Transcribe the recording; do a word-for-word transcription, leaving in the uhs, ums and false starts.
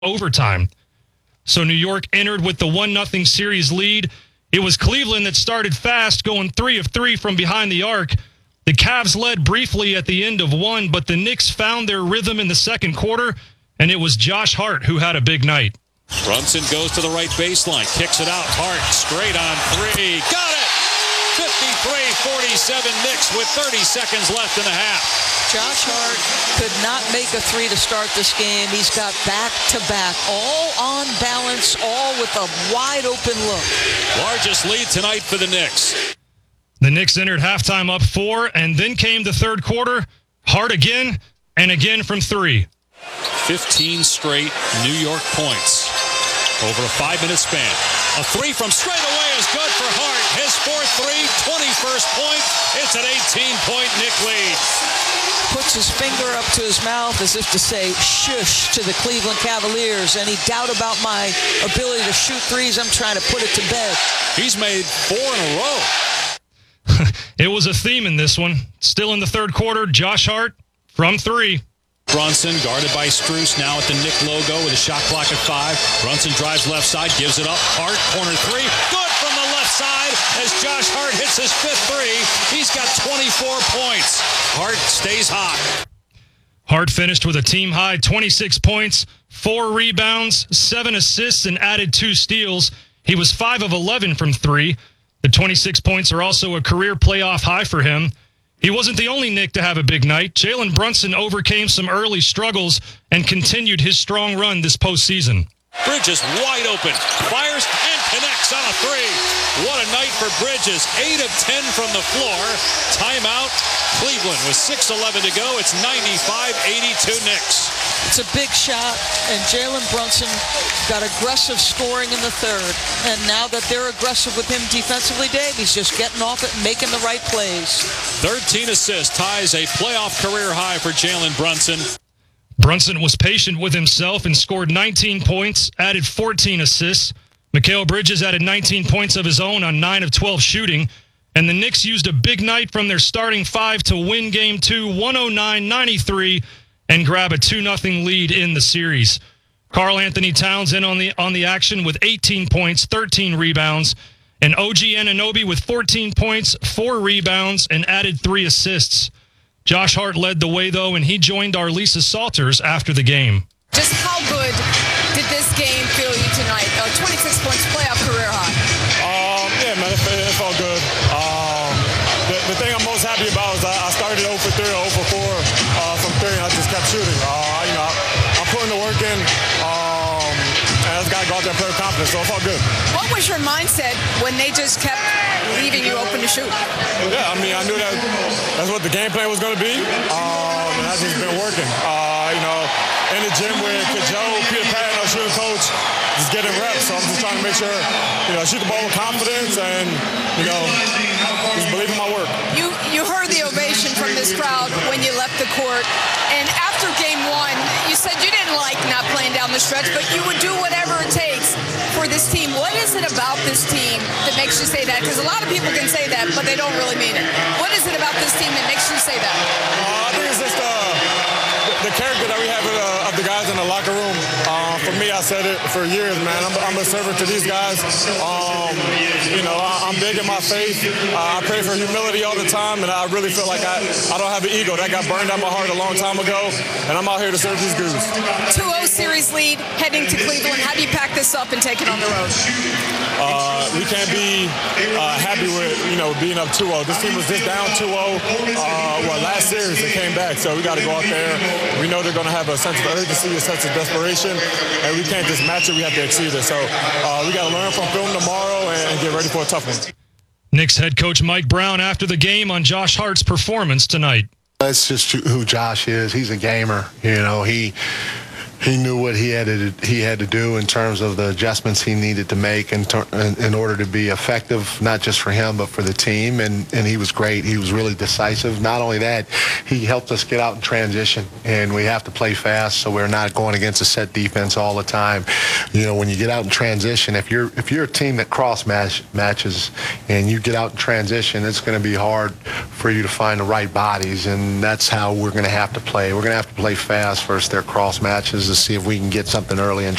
overtime. So New York entered with the one nothing series lead. It was Cleveland that started fast, going three of three from behind the arc. The Cavs led briefly at the end of one, but the Knicks found their rhythm in the second quarter, and it was Josh Hart who had a big night. Brunson goes to the right baseline, kicks it out. Hart straight on three. Got it! fifty-three forty-seven Knicks with thirty seconds left in the half. Josh Hart could not make a three to start this game. He's got back-to-back, all on balance, all with a wide-open look. Largest lead tonight for the Knicks. The Knicks entered halftime up four, and then came the third quarter. Hart again, and again from three. fifteen straight New York points over a five-minute span. A three from straight away is good for Hart. His fourth three, twenty-first point. It's an eighteen-point Knick lead. Puts his finger up to his mouth as if to say shush to the Cleveland Cavaliers. Any doubt about my ability to shoot threes, I'm trying to put it to bed. He's made four in a row. It was a theme in this one. Still in the third quarter, Josh Hart from three. Brunson guarded by Strus, now at the Knick logo with a shot clock at five. Brunson drives left side, gives it up. Hart, corner three. Good from the left side as Josh Hart hits his fifth three. He's got twenty-four points. Hart stays hot. Hart finished with a team-high twenty-six points, four rebounds, seven assists, and added two steals. He was five of eleven from three. The twenty-six points are also a career playoff high for him. He wasn't the only Knick to have a big night. Jalen Brunson overcame some early struggles and continued his strong run this postseason. Bridges wide open, fires and connects on a three. What a night for Bridges. eight of ten from the floor. Timeout, Cleveland with six eleven to go. It's ninety-five eighty-two Knicks. It's a big shot, and Jalen Brunson got aggressive scoring in the third. And now that they're aggressive with him defensively, Dave, he's just getting off it and making the right plays. thirteen assists ties a playoff career high for Jalen Brunson. Brunson was patient with himself and scored nineteen points, added fourteen assists. Mikal Bridges added nineteen points of his own on nine of twelve shooting. And the Knicks used a big night from their starting five to win Game two, one oh nine ninety-three, and grab a two nothing lead in the series. Karl Anthony Towns in on the on the action with eighteen points, thirteen rebounds. And O G Anunoby with fourteen points, four rebounds, and added three assists. Josh Hart led the way, though, and he joined our Lisa Salters after the game. Just how good did this game feel you tonight? Uh, twenty-six points, playoff career high. Um, yeah, man, it, it felt good. Um, the, the thing I'm most happy about is I, I started oh for three or oh for four uh, from three, and I just kept shooting. Uh, you know, I, I'm putting the work in, um, and I just got to go out there and play with confidence, so it felt good. What was your mindset when they just kept leaving you open to shoot? Yeah, I mean, I knew that that's what the game plan was going to be, um, and that's just been working. Uh, you know, in the gym with Joe, Peter Patton, our shooting coach, just getting reps. So I'm just trying to make sure, you know, I shoot the ball with confidence and, you know, just believe in my work. You you heard the ovation from this crowd when you left the court, and after game one, you said you didn't like not playing down the stretch, but you would do whatever it takes for this team. What is it about this team that makes you say that? Because a lot of people can say that, but they don't really mean it. What is it about this team that makes you say that? Uh, I think it's just uh, the character that we have of, uh, of the guys in the locker room. Uh, for me, I said it for years, man. I'm, I'm a servant to these guys. Um, you know, I, I'm big in my faith. Uh, I pray for humility all the time, and I really feel like I, I don't have an ego. That got burned out my heart a long time ago, and I'm out here to serve these dudes. two oh series lead heading to Cleveland. How do you pack this up and take it on the road? Uh, we can't be uh, happy with, you know, being up two oh. This team was just down two oh. Uh, well, last series they came back, so we got to go out there. We know they're going to have a sense of urgency, a sense of desperation, and we can't just match it. We have to exceed it. So uh, we got to learn from film tomorrow and get ready for a tough one. Knicks head coach Mike Brown after the game on Josh Hart's performance tonight. That's just who Josh is. He's a gamer. You know, he he knew what he had to he had to do in terms of the adjustments he needed to make in, ter- in order to be effective, not just for him but for the team. And and he was great. He was really decisive. Not only that, he helped us get out in transition. And we have to play fast, so we're not going against a set defense all the time. You know, when you get out in transition, if you're if you're a team that cross match matches and you get out in transition, it's going to be hard for you to find the right bodies. And that's how we're going to have to play. We're going to have to play fast versus their cross matches. to see if we can get something early and